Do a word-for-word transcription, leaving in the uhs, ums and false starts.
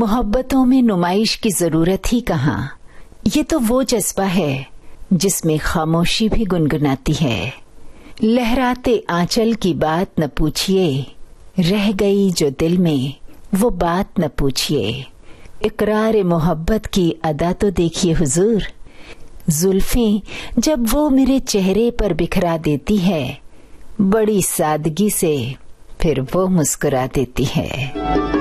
मोहब्बतों में नुमाइश की जरूरत ही कहाँ। ये तो वो जज्बा है जिसमें खामोशी भी गुनगुनाती है। लहराते आंचल की बात न पूछिए, रह गई जो दिल में वो बात न पूछिए। इकरार मोहब्बत की अदा तो देखिए हुजूर, जुल्फें जब वो मेरे चेहरे पर बिखरा देती है, बड़ी सादगी से फिर वो मुस्कुरा देती है।